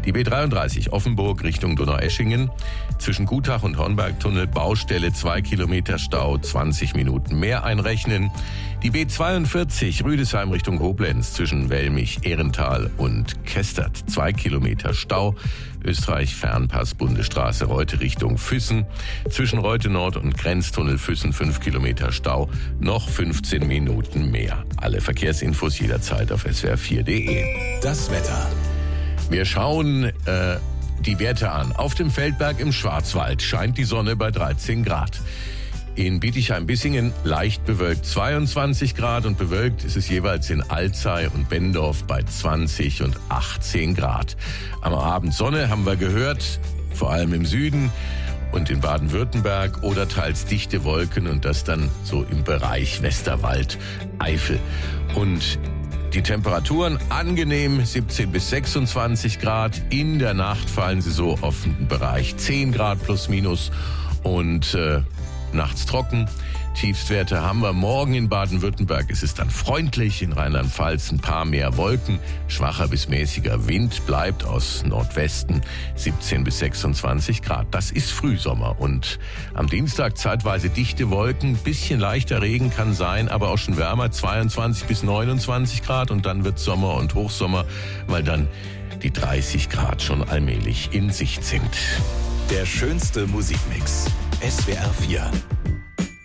Die B33 Offenburg Richtung Donaueschingen. Zwischen Gutach und Hornbergtunnel Baustelle, 2 Kilometer Stau, 20 Minuten mehr einrechnen. Die B42 Rüdesheim Richtung Koblenz zwischen Wellmich, Ehrental und Kestert, 2 Kilometer Stau. Österreich Fernpass Bundesstraße Reute Richtung Füssen. Zwischen Reute Nord und Grenztunnel Füssen 5 Kilometer Stau, noch 15 Minuten mehr. Alle Verkehrsinfos jederzeit auf swr4.de. Das Wetter. Wir schauen die Werte an. Auf dem Feldberg im Schwarzwald scheint die Sonne bei 13 Grad. In Bietigheim-Bissingen leicht bewölkt 22 Grad und bewölkt ist es jeweils in Alzey und Benndorf bei 20 und 18 Grad. Am Abend Sonne haben wir gehört, vor allem im Süden und in Baden-Württemberg oder teils dichte Wolken und das dann so im Bereich Westerwald, Eifel. Und die Temperaturen angenehm 17 bis 26 Grad. In der Nacht fallen sie so auf den Bereich 10 Grad plus minus und nachts trocken. Tiefstwerte haben wir morgen in Baden-Württemberg. Es ist dann freundlich, in Rheinland-Pfalz ein paar mehr Wolken. Schwacher bis mäßiger Wind bleibt aus Nordwesten 17 bis 26 Grad. Das ist Frühsommer und am Dienstag zeitweise dichte Wolken. Bisschen leichter Regen kann sein, aber auch schon wärmer, 22 bis 29 Grad und dann wird Sommer und Hochsommer, weil dann die 30 Grad schon allmählich in Sicht sind. Der schönste Musikmix. SWR 4.